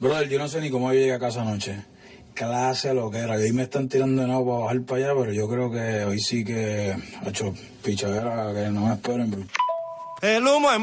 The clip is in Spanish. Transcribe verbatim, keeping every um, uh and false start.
Brother, yo no sé ni cómo yo llegué a casa anoche. Clase lo que era, que hoy me están tirando de nuevo para bajar para allá, pero yo creo que hoy sí que ha hecho pichadera, que no me esperen, bro. El humo en